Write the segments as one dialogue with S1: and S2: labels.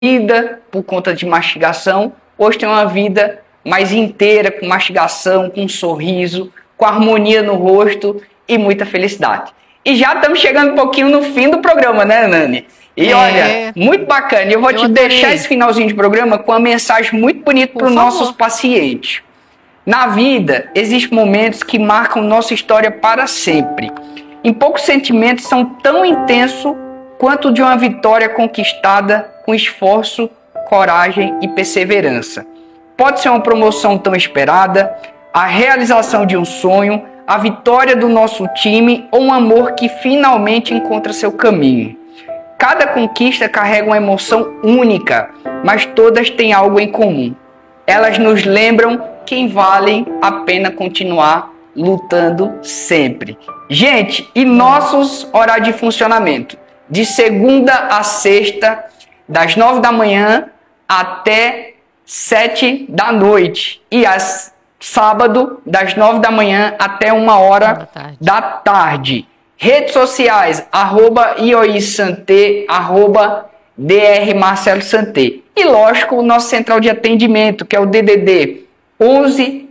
S1: vida por conta de mastigação, hoje tem uma vida mais inteira, com mastigação, com um sorriso, com harmonia no rosto e muita felicidade. E já estamos chegando um pouquinho no fim do programa, né, Nani? E olha, muito bacana. Eu vou te deixar esse finalzinho de programa com uma mensagem muito bonita para os nossos pacientes. Na vida, existem momentos que marcam nossa história para sempre. Em poucos sentimentos são tão intensos quanto o de uma vitória conquistada com esforço, coragem e perseverança. Pode ser uma promoção tão esperada, a realização de um sonho, a vitória do nosso time ou um amor que finalmente encontra seu caminho. Cada conquista carrega uma emoção única, mas todas têm algo em comum. Elas nos lembram quem vale a pena continuar lutando sempre. Gente, e nossos horários de funcionamento? De segunda a sexta, das 9 da manhã até 7 da noite. E sábado, das 9 da manhã até 1h da tarde. Redes sociais, @ioisante, @drmarcelosante. E lógico, o nosso central de atendimento, que é o DDD 11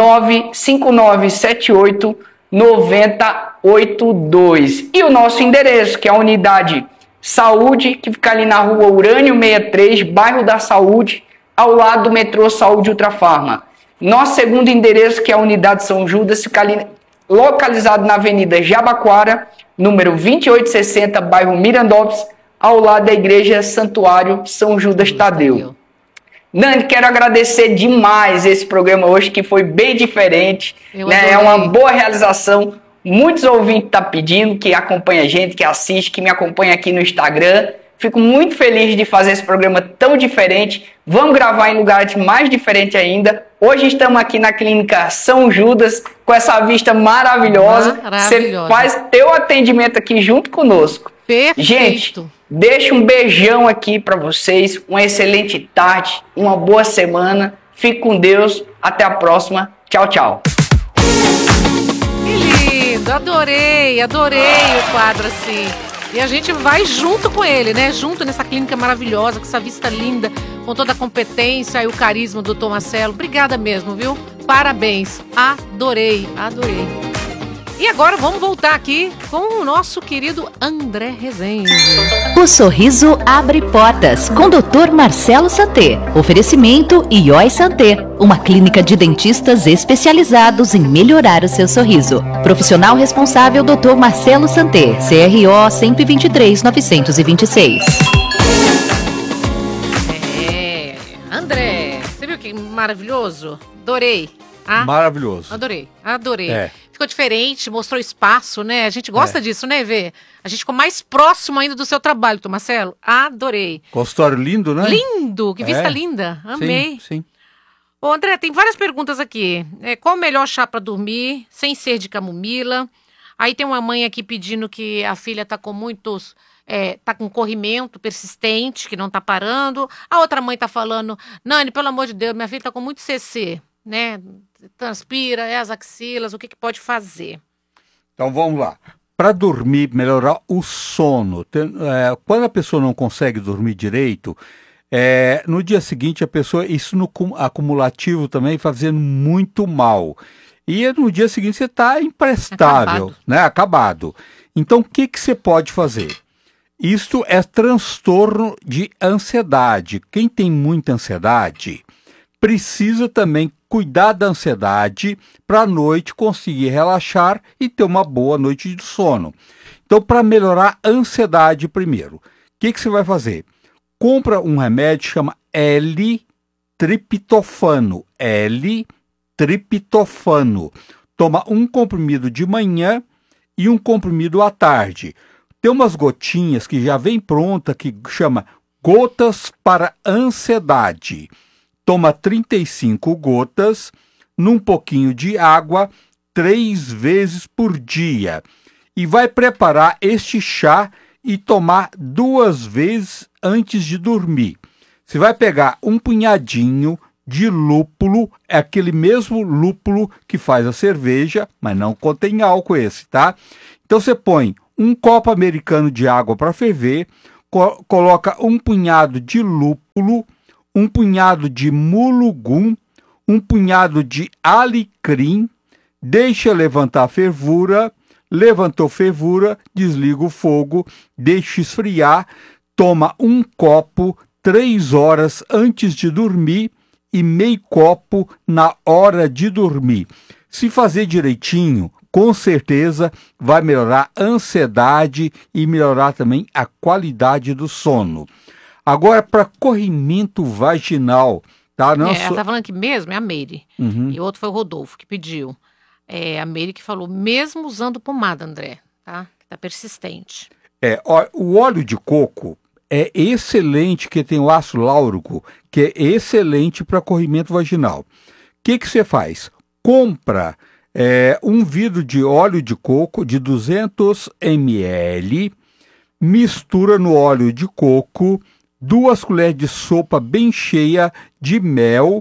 S1: 95978 9082. E o nosso endereço, que é a Unidade Saúde, que fica ali na rua Urânio 63, bairro da Saúde, ao lado do metrô Saúde Ultrafarma. Nosso segundo endereço, que é a Unidade São Judas, fica ali localizado na Avenida Jabaquara, número 2860, bairro Mirandópolis, ao lado da Igreja Santuário São Judas Tadeu. Nani, quero agradecer demais esse programa hoje, que foi bem diferente, né? É uma boa realização. Muitos ouvintes estão pedindo, que acompanha a gente, que assiste, que me acompanha aqui no Instagram. Fico muito feliz de fazer esse programa tão diferente. Vamos gravar em lugares mais diferentes ainda. Hoje estamos aqui na Clínica São Judas, com essa vista maravilhosa. Você faz teu atendimento aqui junto conosco.
S2: Perfeito.
S1: Gente, deixo um beijão aqui para vocês. Uma excelente tarde, uma boa semana. Fique com Deus. Até a próxima. Tchau, tchau.
S2: Que lindo. Adorei o quadro assim. E a gente vai junto com ele, né? Junto nessa clínica maravilhosa, com essa vista linda, com toda a competência e o carisma do Dr. Marcelo. Obrigada mesmo, viu? Parabéns. Adorei. E agora vamos voltar aqui com o nosso querido André Rezende.
S3: O sorriso abre portas com Dr. Marcelo Santé. Oferecimento Ioi Santé, uma clínica de dentistas especializados em melhorar o seu sorriso. Profissional responsável Dr. Marcelo Santé, CRO 123.926.
S2: André, você viu que maravilhoso? Adorei.
S4: Maravilhoso.
S2: Adorei. Ficou diferente, mostrou espaço, né? A gente gosta disso, né, Vê? A gente ficou mais próximo ainda do seu trabalho, Dr. Marcelo. Adorei.
S4: Consultório lindo, né?
S2: Lindo, que vista linda. Amei.
S4: Sim.
S2: Ô, André, tem várias perguntas aqui. Qual o melhor chá para dormir, sem ser de camomila? Aí tem uma mãe aqui pedindo que a filha tá com muitos... tá com corrimento persistente, que não tá parando. A outra mãe tá falando, Nani, pelo amor de Deus, minha filha tá com muito CC, né? Transpira, as axilas, o que pode fazer?
S4: Então vamos lá. Para dormir, melhorar o sono. Quando a pessoa não consegue dormir direito, no dia seguinte a pessoa, isso no acumulativo também, fazendo muito mal. E no dia seguinte você está imprestável, acabado. Então o que você pode fazer? Isto é transtorno de ansiedade. Quem tem muita ansiedade precisa também cuidar da ansiedade para à noite conseguir relaxar e ter uma boa noite de sono. Então, para melhorar a ansiedade primeiro, o que você vai fazer? Compra um remédio que chama L-triptofano. L-triptofano. Toma um comprimido de manhã e um comprimido à tarde. Tem umas gotinhas que já vem pronta que chama Gotas para Ansiedade. Toma 35 gotas num pouquinho de água 3 vezes por dia. E vai preparar este chá e tomar 2 vezes antes de dormir. Você vai pegar um punhadinho de lúpulo, é aquele mesmo lúpulo que faz a cerveja, mas não contém álcool esse, tá? Então você põe um copo americano de água para ferver, coloca um punhado de lúpulo, um punhado de mulugum, um punhado de alecrim, deixa levantar a fervura, levantou fervura, desliga o fogo, deixa esfriar, toma um copo 3 horas antes de dormir e meio copo na hora de dormir. Se fazer direitinho, com certeza vai melhorar a ansiedade e melhorar também a qualidade do sono. Agora, para corrimento vaginal, tá?
S2: Ela tá falando aqui mesmo, é a Meire.
S4: Uhum.
S2: E o outro foi o Rodolfo que pediu. É a Meire que falou, mesmo usando pomada, André, tá? Que tá persistente.
S4: O óleo de coco é excelente, que tem o ácido láurico, que é excelente para corrimento vaginal. O que você faz? Compra um vidro de óleo de coco de 200 ml, mistura no óleo de coco, 2 colheres de sopa bem cheia de mel,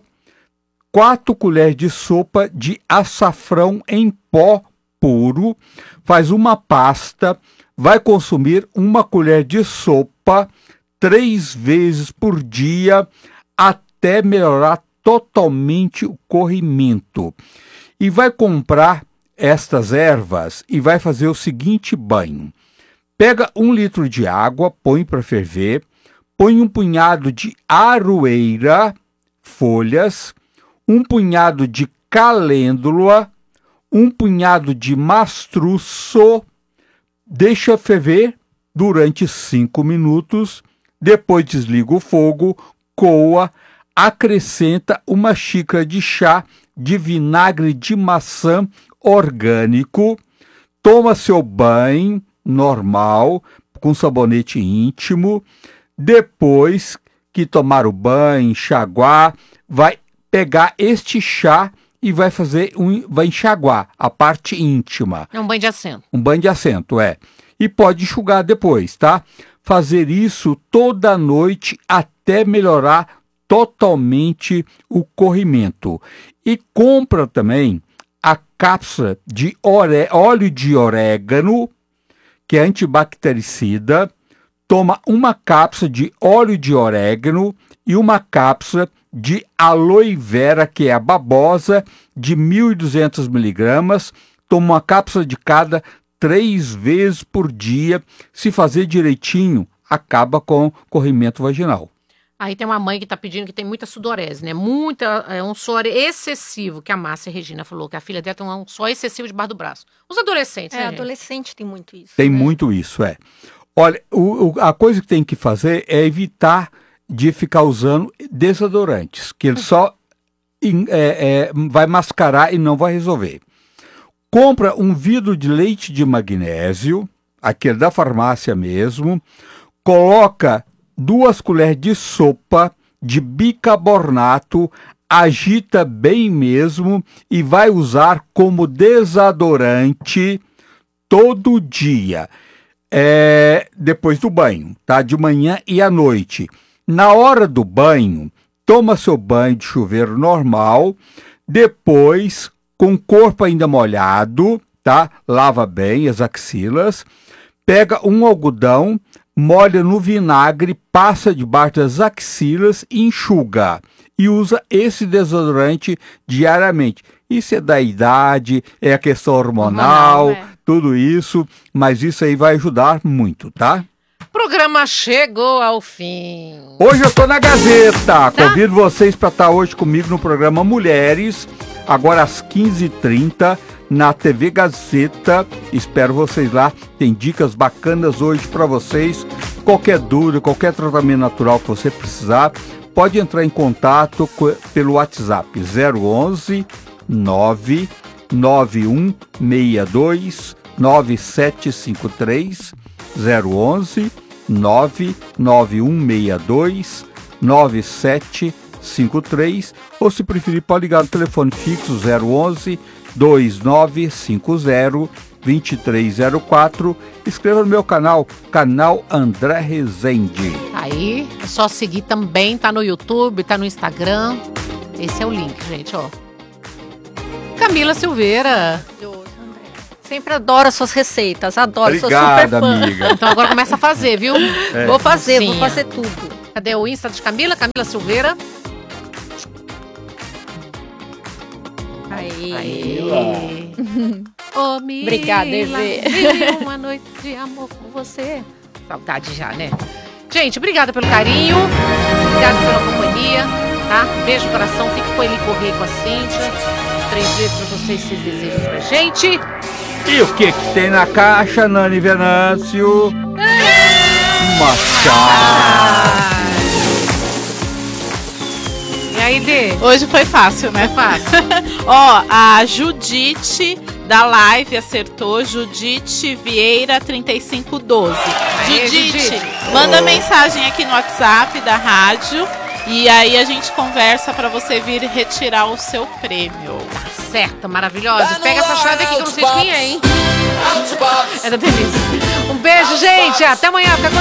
S4: 4 colheres de sopa de açafrão em pó puro, faz uma pasta, vai consumir 1 colher de sopa 3 vezes por dia até melhorar totalmente o corrimento. E vai comprar estas ervas e vai fazer o seguinte banho. Pega 1 litro de água, põe para ferver, põe um punhado de aroeira, folhas, um punhado de calêndula, um punhado de mastruço, deixa ferver durante 5 minutos, depois desliga o fogo, coa, acrescenta 1 xícara de chá de vinagre de maçã orgânico, toma seu banho normal, com sabonete íntimo. Depois que tomar o banho, enxaguar, vai pegar este chá e vai enxaguar a parte íntima.
S2: É um banho de assento.
S4: Um banho de assento, E pode enxugar depois, tá? Fazer isso toda noite até melhorar totalmente o corrimento. E compra também a cápsula de óleo de orégano, que é antibactericida. Toma 1 cápsula de óleo de orégano e 1 cápsula de aloe vera, que é a babosa, de 1.200 miligramas. Toma 1 cápsula de cada 3 vezes por dia. Se fazer direitinho, acaba com corrimento vaginal.
S2: Aí tem uma mãe que tá pedindo que tem muita sudorese, né? Um suor excessivo, que a Márcia Regina falou, que a filha dela tem um suor excessivo debaixo do braço. Os adolescentes, né, gente?
S5: Adolescente tem muito isso.
S4: Tem muito isso, Olha, a coisa que tem que fazer é evitar de ficar usando desodorantes, que ele só vai mascarar e não vai resolver. Compra um vidro de leite de magnésio, aquele da farmácia mesmo, coloca 2 colheres de sopa de bicarbonato, agita bem mesmo e vai usar como desodorante todo dia. Depois do banho, tá? De manhã e à noite. Na hora do banho, toma seu banho de chuveiro normal, depois, com o corpo ainda molhado, tá? Lava bem as axilas, pega um algodão, molha no vinagre, passa debaixo das axilas e enxuga. E usa esse desodorante diariamente. Isso é da idade, é a questão hormonal, tudo isso, mas isso aí vai ajudar muito, tá?
S2: O programa chegou ao fim.
S4: Hoje eu tô na Gazeta. Convido vocês para estar hoje comigo no programa Mulheres, agora às 15h30, na TV Gazeta. Espero vocês lá. Tem dicas bacanas hoje para vocês. Qualquer dúvida, qualquer tratamento natural que você precisar, pode entrar em contato pelo WhatsApp 011 99162 9753, 011 99162 9753, ou se preferir pode ligar no telefone fixo 011 2950 2304. Inscreva no meu canal André Rezende.
S2: Aí é só seguir também, tá no YouTube, tá no Instagram. Esse é o link, gente, ó. Camila Silveira.
S5: Sempre adoro as suas receitas, adoro,
S4: Obrigada,
S5: sou super fã.
S4: amiga.
S2: Então agora começa a fazer, viu?
S5: Vou fazer
S2: Sim.
S5: tudo.
S2: Cadê o Insta de Camila? Camila Silveira.
S5: Aí.
S2: Ô, Mila,
S5: Obrigada, Evê.
S2: mil e uma noite de amor com você. Saudade já, né? Gente, obrigada pelo carinho. Obrigada pela companhia, tá? Beijo no coração. Fique com ele correr com a Cíntia. 3 vezes pra vocês desejam pra gente.
S4: E o que tem na caixa, Nani Venâncio? Machado.
S2: E aí, Dê?
S6: Hoje foi fácil, né?
S2: É fácil.
S6: Ó, a Judite da live acertou. Judite Vieira 3512.
S2: Aê,
S6: Judite,
S2: Judite.
S6: manda mensagem aqui no WhatsApp da rádio. E aí a gente conversa pra você vir retirar o seu prêmio.
S2: Certa, maravilhosa. Pega essa chave aqui que eu não sei de quem é, hein? É da Denise. Um beijo, gente. Até amanhã. Fica com